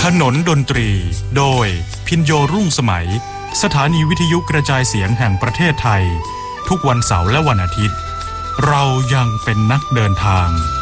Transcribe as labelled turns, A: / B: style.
A: นนดนตรีโดยพินโยรุ่งสมัยสถานีวิทยุกระจายเสียงแห่งประเทศไทยทุกวันเสาร์และวันอาทิตย์เรายังเป็นนักเดินทาง